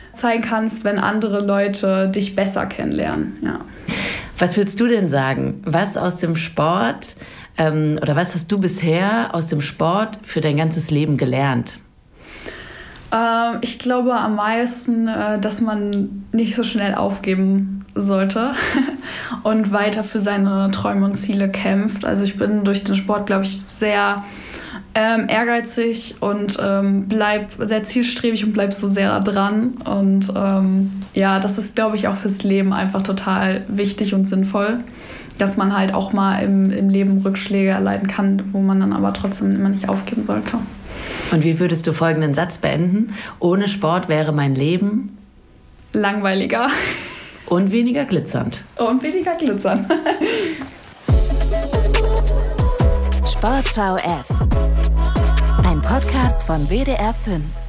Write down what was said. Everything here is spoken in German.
zeigen kannst, wenn andere Leute dich besser kennenlernen. Ja. Was würdest du denn sagen? Was aus dem Sport oder was hast du bisher aus dem Sport für dein ganzes Leben gelernt? Ich glaube am meisten, dass man nicht so schnell aufgeben sollte und weiter für seine Träume und Ziele kämpft. Also ich bin durch den Sport, glaube ich, sehr ehrgeizig und bleib sehr zielstrebig und bleib so sehr dran. Und das ist, glaube ich, auch fürs Leben einfach total wichtig und sinnvoll, dass man halt auch mal im Leben Rückschläge erleiden kann, wo man dann aber trotzdem immer nicht aufgeben sollte. Und wie würdest du folgenden Satz beenden? Ohne Sport wäre mein Leben langweiliger. Und weniger glitzernd. Und weniger glitzernd. Sportschau F. Ein Podcast von WDR 5.